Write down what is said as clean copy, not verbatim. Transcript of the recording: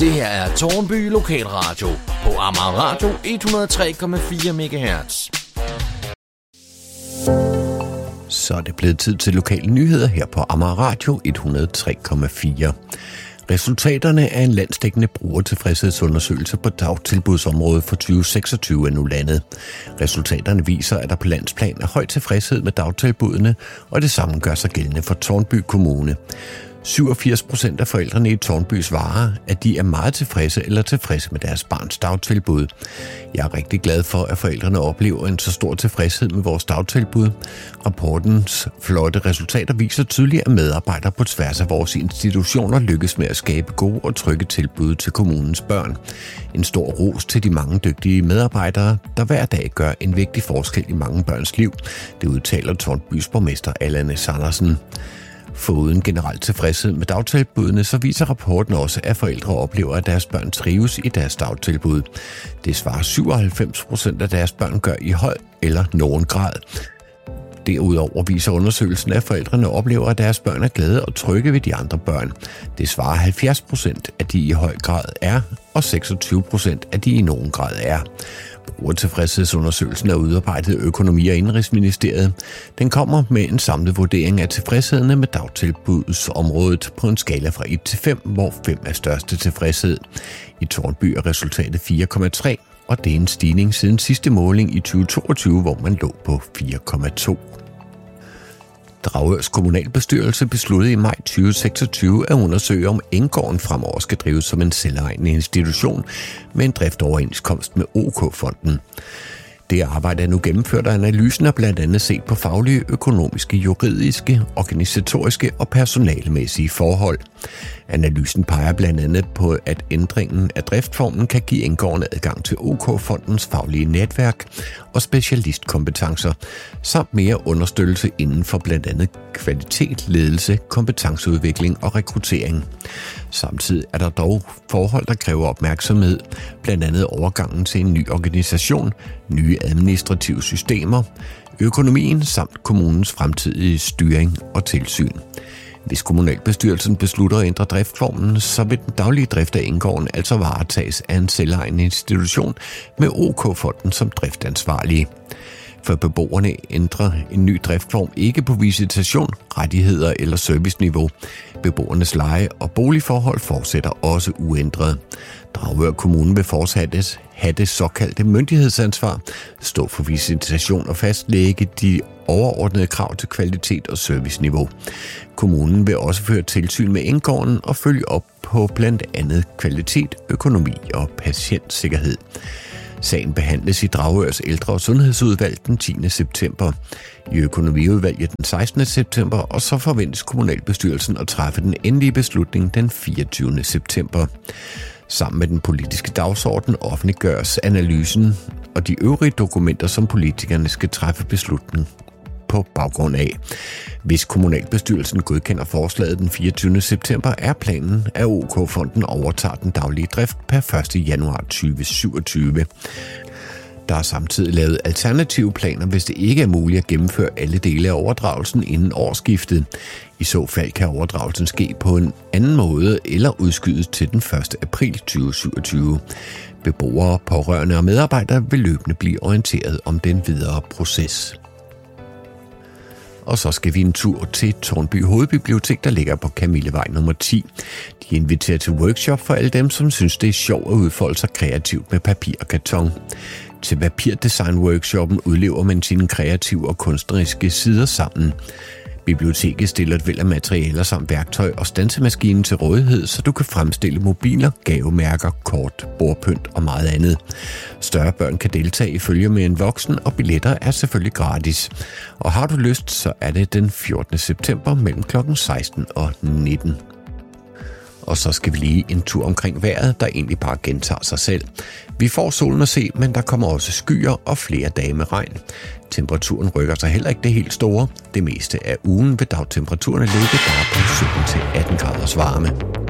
Det her er Tårnby Lokalradio på Amager Radio 103,4 MHz. Så er det blevet tid til lokale nyheder her på Amager Radio 103,4. Resultaterne af en landsdækkende brugertilfredshedsundersøgelse på dagtilbudsområdet for 2026 er nu landet. Resultaterne viser, at der på landsplan er høj tilfredshed med dagtilbudene, og det samme gør sig gældende for Tårnby Kommune. 87% af forældrene i Tårnby svarer, at de er meget tilfredse eller tilfredse med deres barns dagtilbud. Jeg er rigtig glad for, at forældrene oplever en så stor tilfredshed med vores dagtilbud. Rapportens flotte resultater viser tydeligt, at medarbejdere på tværs af vores institutioner lykkes med at skabe gode og trygge tilbud til kommunens børn. En stor ros til de mange dygtige medarbejdere, der hver dag gør en vigtig forskel i mange børns liv. Det udtaler Tårnbys borgmester Allan Sandersen. Foruden generelt tilfredshed med dagtilbudene, så viser rapporten også, at forældre oplever, at deres børn trives i deres dagtilbud. Det svarer 97% af deres børn gør i høj eller nogen grad. Derudover viser undersøgelsen, at forældrene oplever, at deres børn er glade og trygge ved de andre børn. Det svarer 70%, at de i høj grad er, og 26%, at de i nogen grad er. Brugertilfredshedsundersøgelsen er udarbejdet af Økonomi- og Indenrigsministeriet. Den kommer med en samlet vurdering af tilfredsheden med dagtilbudsområdet på en skala fra 1 til 5, hvor 5 er største tilfredshed. I Tårnby er resultatet 4,3, og det er en stigning siden sidste måling i 2022, hvor man lå på 4,2. Dragørs kommunalbestyrelse besluttede i maj 2026 at undersøge, om Enggården fremover skal drives som en selvejende institution med en driftoverenskomst med OK-fonden. Det arbejde er nu gennemført, og analysen er blandt andet set på faglige, økonomiske, juridiske, organisatoriske og personalemæssige forhold. Analysen peger blandt andet på, at ændringen af driftformen kan give Enggården adgang til OK-fondens faglige netværk og specialistkompetencer, samt mere understøttelse inden for blandt andet kvalitet, ledelse, kompetenceudvikling og rekruttering. Samtidig er der dog forhold, der kræver opmærksomhed, blandt andet overgangen til en ny organisation, nye administrative systemer, økonomien samt kommunens fremtidige styring og tilsyn. Hvis kommunalbestyrelsen beslutter at ændre driftformen, så vil den daglige drift af Enggården altså varetages af en selvejende institution med OK-fonden som driftansvarlige. For beboerne ændrer en ny driftform ikke på visitation, rettigheder eller serviceniveau. Beboernes leje- og boligforhold fortsætter også uændret. Dragør Kommune vil fortsat have det såkaldte myndighedsansvar, stå for visitation og fastlægge de overordnede krav til kvalitet og serviceniveau. Kommunen vil også føre tilsyn med Enggården og følge op på blandt andet kvalitet, økonomi og patientsikkerhed. Sagen behandles i Dragørs ældre- og sundhedsudvalg den 10. september. I økonomiudvalget den 16. september, og så forventes kommunalbestyrelsen at træffe den endelige beslutning den 24. september. Sammen med den politiske dagsorden offentliggøres analysen og de øvrige dokumenter, som politikerne skal træffe beslutning på baggrund af. Hvis kommunalbestyrelsen godkender forslaget den 24. september, er planen, at OK-fonden overtager den daglige drift per 1. januar 2027. Der er samtidig lavet alternative planer, hvis det ikke er muligt at gennemføre alle dele af overdragelsen inden årsskiftet. I så fald kan overdragelsen ske på en anden måde eller udskydes til den 1. april 2027. Beboere, pårørende og medarbejdere vil løbende blive orienteret om den videre proces. Og så skal vi en tur til Tårnby Hovedbibliotek, der ligger på Kamillevej nummer 10. De inviterer til workshop for alle dem, som synes, det er sjovt at udfolde sig kreativt med papir og karton. Til papirdesign-workshoppen udlever man sine kreative og kunstneriske sider sammen. Biblioteket stiller et væld af materialer samt værktøj og stansemaskinen til rådighed, så du kan fremstille mobiler, gavemærker, kort, bordpynt og meget andet. Større børn kan deltage i følge med en voksen, og billetter er selvfølgelig gratis. Og har du lyst, så er det den 14. september mellem kl. 16 og 19. Og så skal vi lige en tur omkring vejret, der egentlig bare gentager sig selv. Vi får solen at se, men der kommer også skyer og flere dage med regn. Temperaturen rykker sig heller ikke det helt store. Det meste af ugen vil dagtemperaturerne ligge bare på 17-18 graders varme.